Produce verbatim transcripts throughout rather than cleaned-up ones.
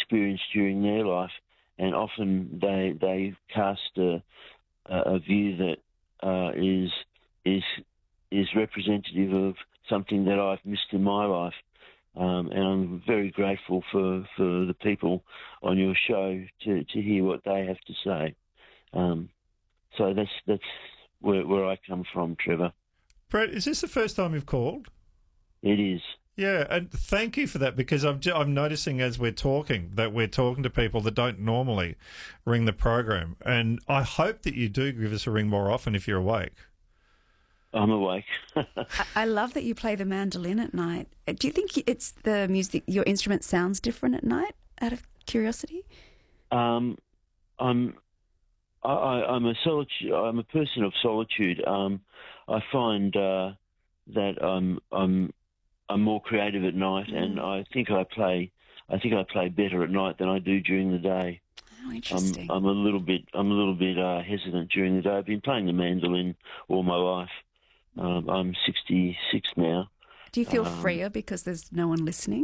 experienced during their life, and often they they cast a, a view that uh, is is is representative of something that I've missed in my life. Um, and I'm very grateful for, for the people on your show to, to hear what they have to say. Um, so that's that's where, where I come from, Trevor. Brett, is this the first time you've called? It is. Yeah, and thank you for that, because I'm, I'm noticing as we're talking that we're talking to people that don't normally ring the program. And I hope that you do give us a ring more often if you're awake. I'm awake. I, I love that you play the mandolin at night. Do you think it's the music, your instrument sounds different at night, out of curiosity? Um, I'm, I, I'm a solitude. I'm a person of solitude. Um, I find uh, that I'm, I'm, I'm more creative at night, mm. and I think I play, I think I play better at night than I do during the day. Oh, interesting. I'm, I'm a little bit, I'm a little bit uh, hesitant during the day. I've been playing the mandolin all my life. Um, I'm sixty-six now. Do you feel um, freer because there's no one listening?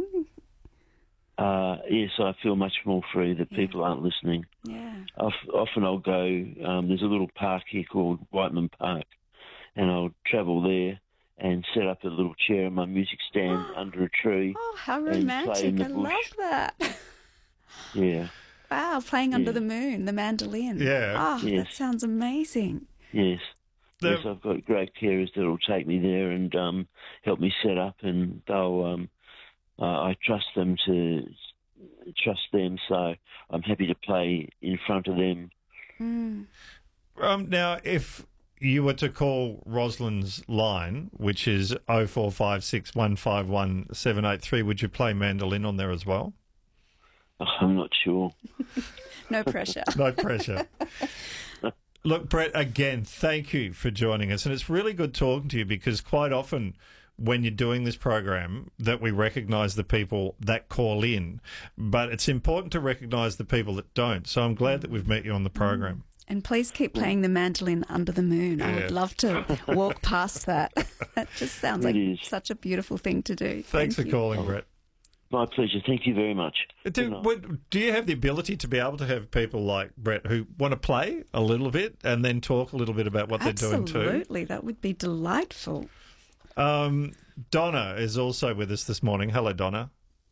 Uh, yes, I feel much more free that yeah. people aren't listening. Yeah. Often I'll go, um, there's a little park here called Whiteman Park, and I'll travel there and set up a little chair and my music stand under a tree. Oh, how romantic. I love that. Yeah. Wow, playing yeah. under the moon, the mandolin. Yeah. Oh, yes. that sounds amazing. Yes. The... Yes, I've got great carers that will take me there and um, help me set up, and they'll. Um, uh, I trust them to trust them, so I'm happy to play in front of them. Mm. Um, now, if you were to call Rosalind's line, which is oh four five six, one five one, seven eight three, would you play mandolin on there as well? Oh, I'm not sure. No pressure. No pressure. Look, Brett, again, thank you for joining us. And it's really good talking to you, because quite often when you're doing this program that we recognise the people that call in, but it's important to recognise the people that don't. So I'm glad that we've met you on the program. And please keep playing the mandolin under the moon. Yeah. I would love to walk past that. That just sounds it like is. such a beautiful thing to do. Thanks Thank for you. calling, Brett. My pleasure. Thank you very much. Do, would, do you have the ability to be able to have people like Brett who want to play a little bit and then talk a little bit about what Absolutely. they're doing too? Absolutely. That would be delightful. Um, Donna is also with us this morning. Hello, Donna.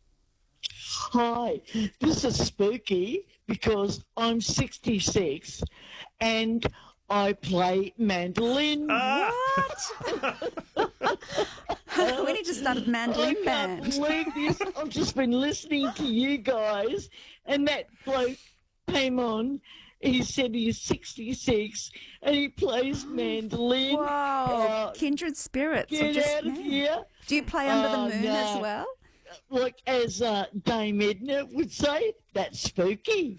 Hi. This is spooky because I'm sixty-six and I play mandolin. Ah. What? We need to start a mandolin I band. can't believe this. I've just been listening to you guys, and that bloke came on. He said he's sixty-six and he plays mandolin. Wow. Uh, Kindred spirits. Get just, out of man. here. Do you play under Uh, the moon no. as well? Like as uh, Dame Edna would say, that's spooky.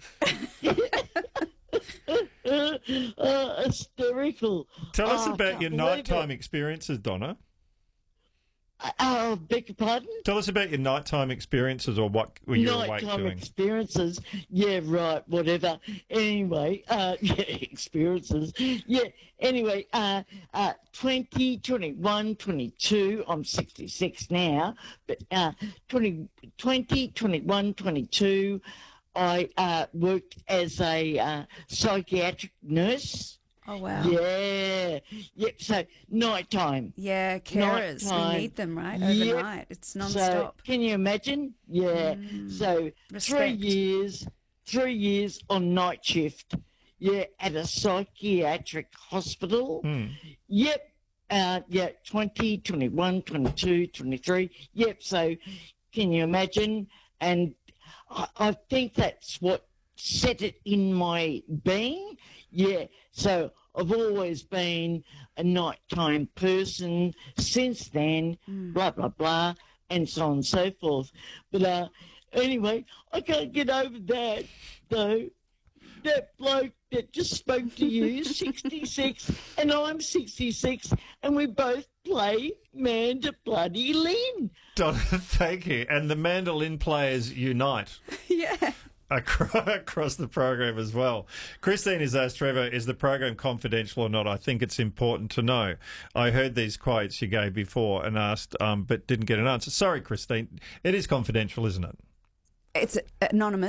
uh, hysterical. Tell us Oh, I about can't your believe nighttime it. experiences, Donna. Uh, uh, beg your pardon? Tell us about your nighttime experiences, or what were you awake Nighttime doing? experiences. Yeah, right, whatever. Anyway, uh, yeah, experiences. Yeah, anyway, uh, uh, twenty, twenty-one, twenty-two, I'm sixty-six now, but uh, twenty, twenty, twenty-one, twenty-two, I uh, worked as a uh, psychiatric nurse. Oh, wow. Yeah, yep, so nighttime. Yeah, carers. Nighttime. We need them, right? Yep. Overnight. It's So non-stop. can you imagine? Yeah. Mm. So Respect. three years, three years on night shift. Yeah, at a psychiatric hospital. Hmm. Yep. Uh, yeah, twenty, twenty-one, twenty-two, twenty-three. Yep. So can you imagine? And I, I think that's what set it in my being. Yeah. So I've always been a nighttime person since then, Mm. blah, blah, blah, and so on and so forth. But uh, anyway, I can't get over that, though. That bloke that just spoke to you, sixty-six, and I'm sixty-six, and we both play Manda Bloody Lynn. Donna, thank you. And the mandolin players unite. Yeah. Across the program as well. Christine has asked Trevor, is the program confidential or not? I think it's important to know. I heard these quotes you gave before and asked, um, but didn't get an answer. Sorry, Christine. It is confidential, isn't it? It's anonymous.